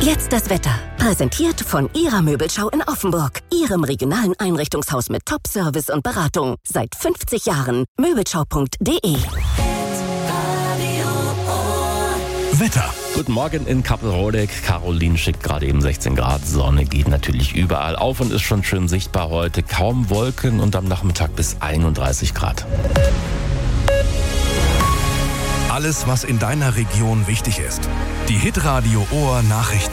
Jetzt das Wetter. Präsentiert von Ihrer Möbelschau in Offenburg. Ihrem regionalen Einrichtungshaus mit Top-Service und Beratung. Seit 50 Jahren. Möbelschau.de. Wetter. Guten Morgen in Kappelrodeck. Caroline schickt gerade eben 16 Grad. Sonne geht natürlich überall auf und ist schon schön sichtbar heute. Kaum Wolken und am Nachmittag bis 31 Grad. Alles, was in deiner Region wichtig ist. Die Hitradio Ohr Nachrichten.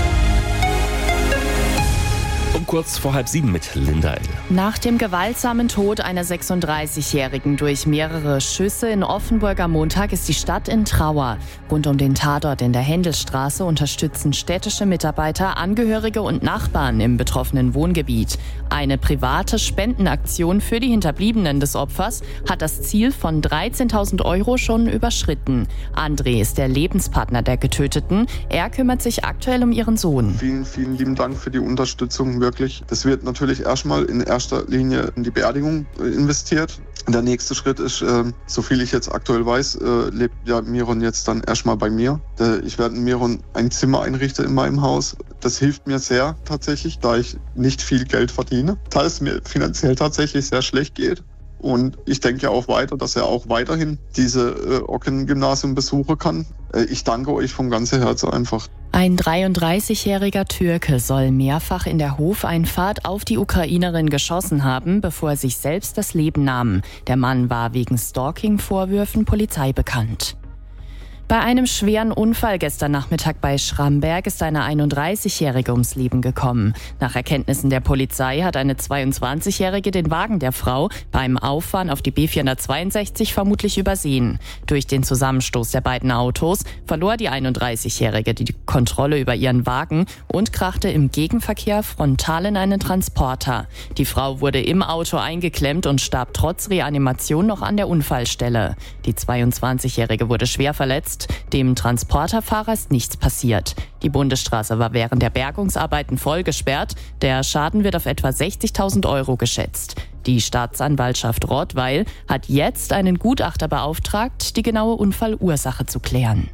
Um kurz vor 6:30 mit Linda L. Nach dem gewaltsamen Tod einer 36-Jährigen durch mehrere Schüsse in Offenburg am Montag ist die Stadt in Trauer. Rund um den Tatort in der Händelstraße unterstützen städtische Mitarbeiter, Angehörige und Nachbarn im betroffenen Wohngebiet. Eine private Spendenaktion für die Hinterbliebenen des Opfers hat das Ziel von 13.000 € schon überschritten. André ist der Lebenspartner der Getöteten. Er kümmert sich aktuell um ihren Sohn. Vielen, vielen lieben Dank für die Unterstützung, wirklich. Das wird natürlich erstmal in erster Linie in die Beerdigung investiert. Der nächste Schritt ist, soviel ich jetzt aktuell weiß, lebt ja Miron jetzt dann erstmal bei mir. Ich werde Miron ein Zimmer einrichten in meinem Haus. Das hilft mir sehr tatsächlich, da ich nicht viel Geld verdiene, da es mir finanziell tatsächlich sehr schlecht geht. Und ich denke ja auch weiter, dass er auch weiterhin diese Ocken-Gymnasium besuchen kann. Ich danke euch vom ganzen Herzen einfach. Ein 33-jähriger Türke soll mehrfach in der Hofeinfahrt auf die Ukrainerin geschossen haben, bevor er sich selbst das Leben nahm. Der Mann war wegen Stalking-Vorwürfen Polizei bekannt. Bei einem schweren Unfall gestern Nachmittag bei Schramberg ist eine 31-Jährige ums Leben gekommen. Nach Erkenntnissen der Polizei hat eine 22-Jährige den Wagen der Frau beim Auffahren auf die B462 vermutlich übersehen. Durch den Zusammenstoß der beiden Autos verlor die 31-Jährige die Kontrolle über ihren Wagen und krachte im Gegenverkehr frontal in einen Transporter. Die Frau wurde im Auto eingeklemmt und starb trotz Reanimation noch an der Unfallstelle. Die 22-Jährige wurde schwer verletzt. Dem Transporterfahrer ist nichts passiert. Die Bundesstraße war während der Bergungsarbeiten voll gesperrt. Der Schaden wird auf etwa 60.000 € geschätzt. Die Staatsanwaltschaft Rottweil hat jetzt einen Gutachter beauftragt, die genaue Unfallursache zu klären.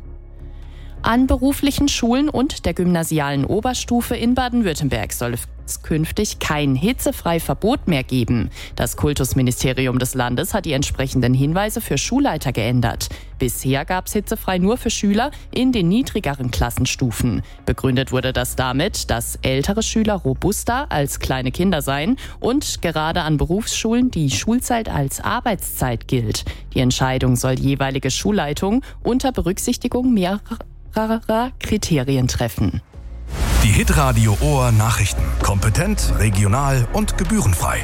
An beruflichen Schulen und der gymnasialen Oberstufe in Baden-Württemberg soll es künftig kein Hitzefrei-Verbot mehr geben. Das Kultusministerium des Landes hat die entsprechenden Hinweise für Schulleiter geändert. Bisher gab es hitzefrei nur für Schüler in den niedrigeren Klassenstufen. Begründet wurde das damit, dass ältere Schüler robuster als kleine Kinder seien und gerade an Berufsschulen die Schulzeit als Arbeitszeit gilt. Die Entscheidung soll die jeweilige Schulleitung unter Berücksichtigung mehrerer Kriterien treffen. Die Hitradio Ohr Nachrichten. Kompetent, regional und gebührenfrei.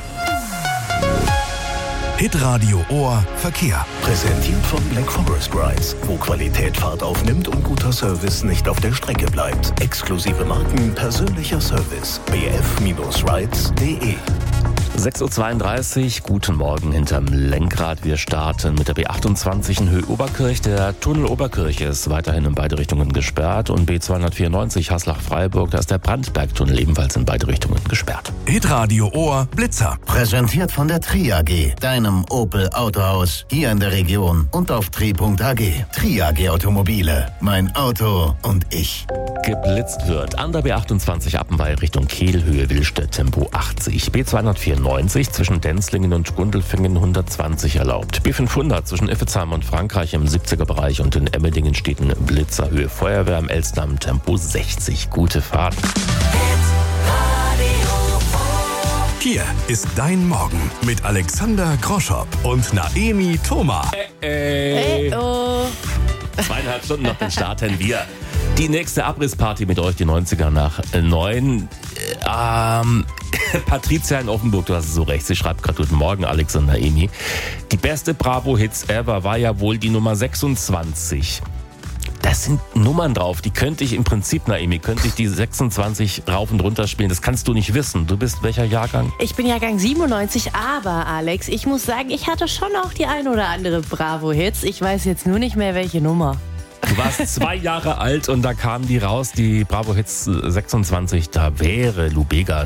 Hitradio Ohr Verkehr. Präsentiert von Black Forest Rides, wo Qualität Fahrt aufnimmt und guter Service nicht auf der Strecke bleibt. Exklusive Marken, persönlicher Service. bf-rides.de. 6:32 Uhr, guten Morgen hinterm Lenkrad. Wir starten mit der B28 in Höhe Oberkirch. Der Tunnel Oberkirch ist weiterhin in beide Richtungen gesperrt und B294 Haslach-Freiburg, da ist der Brandbergtunnel ebenfalls in beide Richtungen gesperrt. Hitradio Ohr Blitzer. Präsentiert von der Tri AG, deinem Opel Autohaus hier in der Region und auf tri.ag. Tri AG Automobile, mein Auto und ich. Geblitzt wird an der B28 Appenweier Richtung Kehl, Höhe Willstedt, Tempo 80. B294 zwischen Denzlingen und Gundelfingen 120 erlaubt. B500 zwischen Iffezheim und Frankreich im 70er-Bereich und in Emmendingen steht ein Blitzer, Höhe Feuerwehr am Elstdamm, Tempo 60. Gute Fahrt. Hier ist dein Morgen mit Alexander Groschop und Naemi Thoma. Hey, oh. 2,5 Stunden noch, dann starten wir. Die nächste Abrissparty mit euch, die 90er nach 9. Patricia in Offenburg, du hast so recht. Sie schreibt gerade: Guten Morgen, Alex und Naemi. Die beste Bravo-Hits ever war ja wohl die Nummer 26. Das sind Nummern drauf, die könnte ich im Prinzip, Naemi, könnte ich die 26 rauf und runter spielen. Das kannst du nicht wissen. Du bist welcher Jahrgang? Ich bin Jahrgang 97, aber Alex, ich muss sagen, ich hatte schon auch die ein oder andere Bravo-Hits. Ich weiß jetzt nur nicht mehr, welche Nummer. Du warst 2 Jahre alt und da kamen die raus, die Bravo Hits 26, da wäre Lubega